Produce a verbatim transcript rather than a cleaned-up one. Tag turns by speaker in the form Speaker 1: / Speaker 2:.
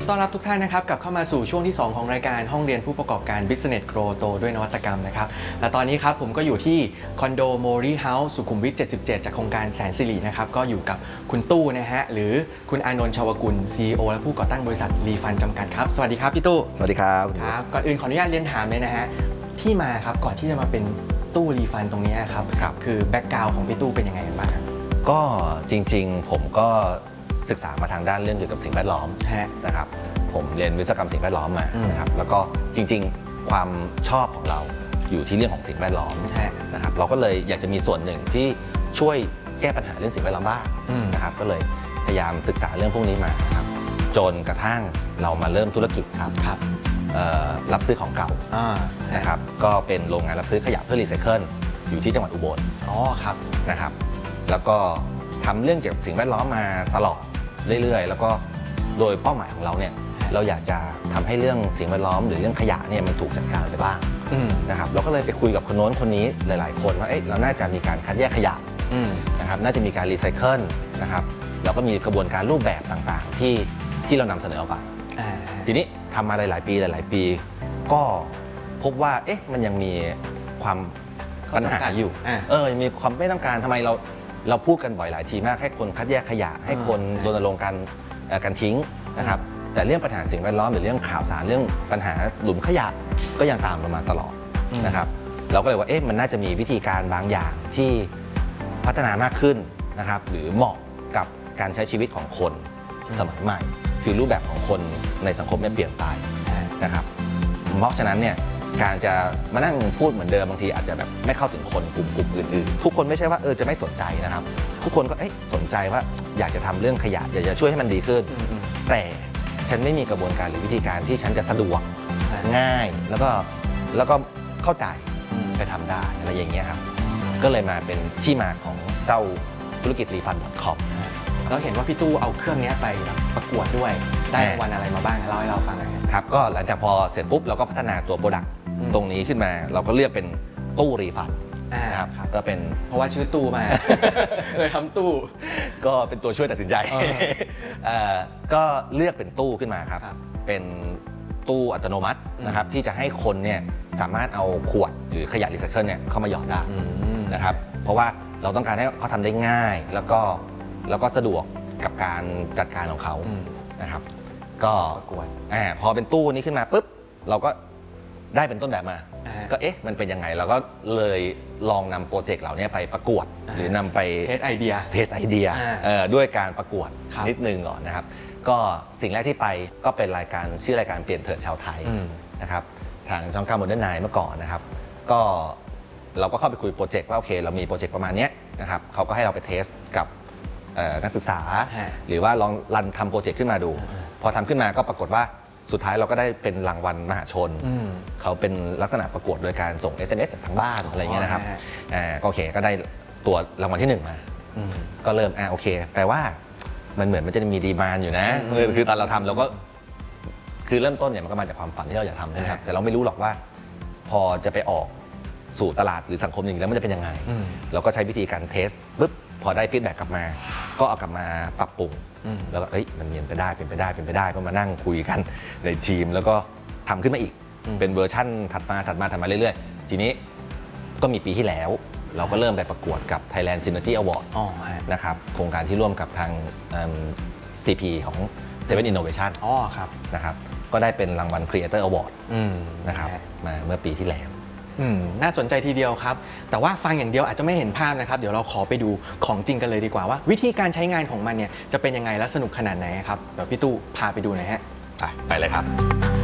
Speaker 1: ต้อนรับทุกท่านนะครับกลับเข้ามาสู่ช่วงที่สองของรายการห้องเรียนผู้ประกอบการ Business Grow โตด้วยนวัตกรรมนะครับและตอนนี้ครับผมก็อยู่ที่คอนโดโมรีเฮาส์สุขุมวิทเจ็ดสิบเจ็ดจากโครงการแสนสิรินะครับก็อยู่กับคุณตู้นะฮะหรือคุณอานนท์ชวกุล ซี อี โอ และผู้ก่อตั้งบริษัทรีฟันจำกัดครับสวัสดีครับพี่ตู้
Speaker 2: สวัสดีครับ
Speaker 1: ครับก่อนอื่นขออนุญาตเรียนถามเลยนะฮะที่มาครับก่อนที่จะมาเป็นตู้รีฟันตรงนี้ครับคือแบ็กกราวด์ของพี่ตู้เป็นยังไงบ้าง
Speaker 2: ก็จริงๆผมก็ศึกษามาทางด้านเรื่องเกี่ยวกับสิ่งแวดล้อมนะครับผมเรียนวิศวกรรมสิ่งแวดล้อมมานะครับแล้วก็จริงๆความชอบของเราอยู่ที่เรื่องของสิ่งแวดล้อมนะครับเราก็เลยอยากจะมีส่วนหนึ่งที่ช่วยแก้ปัญหาเรื่องสิ่งแวดล้อมบ้างนะครับก็เลยพยายามศึกษาเรื่องพวกนี้มาครับจนกระทั่งเรามาเริ่มธุรกิจครับรบ, รับซื้อของเก่านะครับก็เป็นโรงงานรับซื้อขยะเพื่อรีไซเคิลอยู่ที่จังหวัดอุบล
Speaker 1: อ๋อครับ
Speaker 2: นะครับแล้วก็ทำเรื่องเกี่ยวกับสิ่งแวดล้อมมาตลอดเรื่อยๆแล้วก็โดยเป้าหมายของเราเนี่ยเราอยากจะทำให้เรื่องสิ่งแวดล้อมหรือเรื่องขยะเนี่ยมันถูกจัดการไปบ้างนะครับเราก็เลยไปคุยกับคนโน้นคนนี้หลายๆคนว่าเอ๊ะเราน่าจะมีการคัดแยกขยะนะครับน่าจะมีการรีไซเคิลนะครับแล้วก็มีกระบวนการรูปแบบต่างๆที่ที่เรานำเสนอออกไปทีนี้ทำมาหลายๆปีหลายๆปีก็พบว่าเอ๊ะมันยังมีความปัญหาอยู่เออมีความไม่ต้องการทำไมเราเราพูดกันบ่อยหลายทีมากให้คนคัดแยกขยะให้คนรณรงค์การการทิ้งนะครับแต่เรื่องปัญหาสิ่งแวดล้อมหรือเรื่องข่าวสารเรื่องปัญหาหลุมขยะก็ยังตามเรามาตลอดนะครับเราก็เลยว่าเอ๊ะมันน่าจะมีวิธีการบางอย่างที่พัฒนามากขึ้นนะครับหรือเหมาะกับการใช้ชีวิตของคนสมัยใหม่คือรูปแบบของคนในสังคมเนี่ยเปลี่ยนไปนะครับเพราะฉะนั้นเนี่ยการจะมานั่งพูดเหมือนเดิมบางทีอาจจะแบบไม่เข้าถึงคนกลุ่มกลุ่มอื่นๆทุกคนไม่ใช่ว่าเออจะไม่สนใจนะครับทุกคนก็เอ๊ะสนใจว่าอยากจะทำเรื่องขยะอยากจะช่วยให้มันดีขึ้นแต่ฉันไม่มีกระบวนการหรือวิธีการที่ฉันจะสะดวกง่ายแล้วก็แล้วก็เข้าใจไปทำได้อะไรอย่างเงี้ยครับก็เลยมาเป็นที่มาของเจ้าธุรกิจรีฟัน .com
Speaker 1: เราเห็นว่าพี่ตู้เอาเครื่องนี้ไปประกวดด้วยได้รางวัลอะไรมาบ้างเล่าให้เราฟังหน่อย
Speaker 2: ครับก็หลังจากพอเสร็จปุ๊บเราก็พัฒนาตัวโปรดักต์ตรงนี้ขึ้นมาเราก็เลือกเป็นตู้รีฟันนะครับก็เป็น
Speaker 1: เพราะว่าชื่อตู้มาเลยทำตู้
Speaker 2: ก็เป็นตัวช่วยตัดสินใจก็เลือกเป็นตู้ขึ้นมาครับเป็นตู้อัตโนมัตินะครับที่จะให้คนเนี่ยสามารถเอาขวดหรือขยะรีไซเคิลเนี่ยเข้ามาหยอดได้นะครับเพราะว่าเราต้องการให้เขาทำได้ง่ายแล้วก็แล้วก็สะดวกกับการจัดการของเขานะครับก็
Speaker 1: ประกวด
Speaker 2: พอเป็นตู้นี้ขึ้นมาปุ๊บเราก็ได้เป็นต้นแบบมาก็เอ๊ะมันเป็นยังไงเราก็เลยลองนำโปรเจกต์เหล่านี้ไปประกวดหรือนำไป
Speaker 1: เทสไอเดีย
Speaker 2: เทสไอเดียด้วยการประกวดนิดนึงก่อนนะครับก็สิ่งแรกที่ไปก็เป็นรายการชื่อรายการเปลี่ยนเถิดชาวไทยนะครับทางช่องเก้าโมเดิร์นไนน์เมื่อก่อนนะครับก็เราก็เข้าไปคุยโปรเจกต์ว่าโอเคเรามีโปรเจกต์ประมาณนี้นะครับเขาก็ให้เราไปเทสกับนักศึกษาหรือว่าลองรันทำโปรเจกต์ขึ้นมาดูพอทำขึ้นมาก็ปรากฏว่าสุดท้ายเราก็ได้เป็นรางวัลมหาชนเขาเป็นลักษณะประกวดโดยการส่ง เอส เอ็ม เอส จากทางบ้านอะไรเงี้ยนะครับก็โอเคก็ได้ตัวรางวัลที่หนึ่งมาก็เริ่มอ่าโอเคแปลว่ามันเหมือนมันจะมีดีมานด์อยู่นะคือตอนเราทำเราก็คือเริ่มต้นเนี่ยมันก็มาจากความฝันที่เราอยากทำนะครับแต่เราไม่รู้หรอกว่าพอจะไปออกสู่ตลาดหรือสังคมอย่างนี้แล้วมันจะเป็นยังไงเราก็ใช้วิธีการเทสปุ๊บพอได้ฟีดแบ็กกลับมาก็เอากลับมาปรับปรุงแล้วก็เอ้ยมันเป็นไปได้เป็นไปได้เป็นไปได้ก็มานั่งคุยกันในทีมแล้วก็ทำขึ้นมาอีกเป็นเวอร์ชั่นถัดมาถัดมาถัดมาเรื่อยๆทีนี้ก็มีปีที่แล้วเราก็เริ่มไปประกวดกับ Thailand Synergy Award นะครับโครงการที่ร่วมกับทาง ซี พี ของ เซเว่น Innovation นะครับก็ได้เป็นรางวัล Creator Award นะครับมาเมื่อปีที่แล้ว
Speaker 1: น่าสนใจทีเดียวครับแต่ว่าฟังอย่างเดียวอาจจะไม่เห็นภาพนะครับเดี๋ยวเราขอไปดูของจริงกันเลยดีกว่าว่าวิธีการใช้งานของมันเนี่ยจะเป็นยังไงและสนุกขนาดไหนครับเดี๋ยวพี่ตู้พาไปดูหน่อยฮะ
Speaker 2: ไปเลยครับ